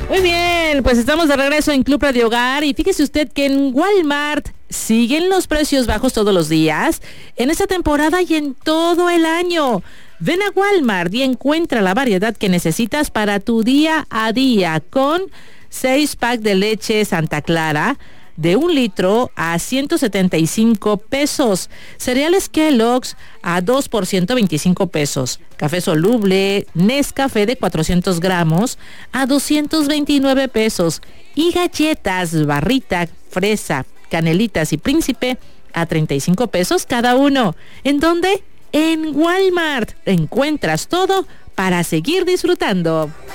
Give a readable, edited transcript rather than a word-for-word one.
Muy bien, pues estamos de regreso en Club Radio Hogar y fíjese usted que en Walmart siguen los precios bajos todos los días, en esta temporada y en todo el año. Ven a Walmart y encuentra la variedad que necesitas para tu día a día con 6 packs de leche Santa Clara de 1 litro a 175 pesos. Cereales Kellogg's a 2 por 125 pesos. Café soluble Nescafé de 400 gramos a 229 pesos. Y galletas Barrita, Fresa, Canelitas y Príncipe a 35 pesos cada uno. ¿En dónde? En Walmart. Encuentras todo para seguir disfrutando.